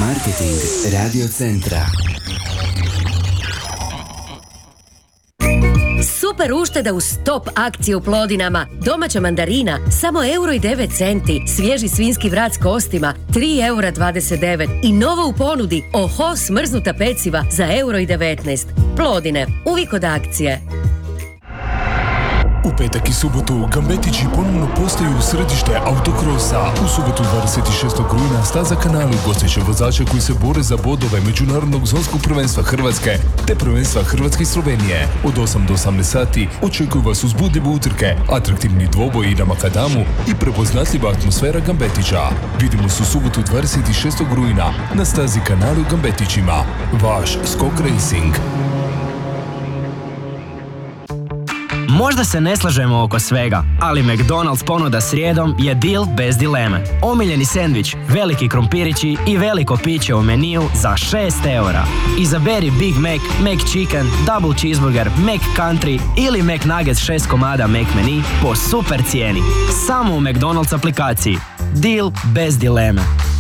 Marketing Radio Centra. Super ušteda u stop akciji u Plodinama. Domaća mandarina samo €1,09. Svježi svinjski vrat s kostima €3,29. I novo u ponudi Oho smrznuta peciva za €1,19. Plodine, uvijek od akcije. U petak i subotu Gambetići ponovno postaju središte autokrosa. U subotu 26. rujna staza Kanalu gostiće vozače koji se bore za bodove Međunarodnog zonskog prvenstva Hrvatske te prvenstva Hrvatske i Slovenije. Od 8 do 18 sati očekuju vas uzbudljive utrke, atraktivni dvoboj na makadamu i prepoznatljiva atmosfera Gambetića. Vidimo se u subotu 26. rujna na stazi Kanalu Gambetićima. Vaš Skok Racing. Možda se ne slažemo oko svega, ali McDonald's ponuda srijedom je deal bez dileme. Omiljeni sendvič, veliki krompirići i veliko piće u meniju za €6. Izaberi Big Mac, McChicken, Double Cheeseburger, McCountry ili McNuggets 6 komada McMenu po super cijeni. Samo u McDonald's aplikaciji. Deal bez dileme.